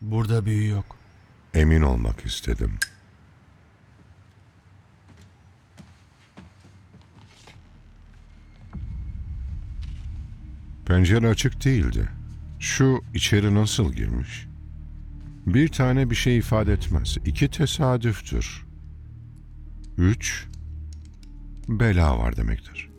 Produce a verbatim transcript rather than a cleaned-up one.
Burada büyü yok. Emin olmak istedim. Pencere açık değildi. Şu içeri nasıl girmiş? Bir tane bir şey ifade etmez. İki tesadüftür. Üç, bela var demektir.